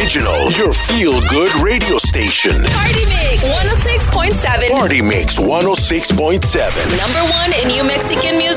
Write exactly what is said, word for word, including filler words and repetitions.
Original, your feel-good radio station. Party Mix one oh six point seven. Party Mix one oh six point seven. Number one in New Mexican music.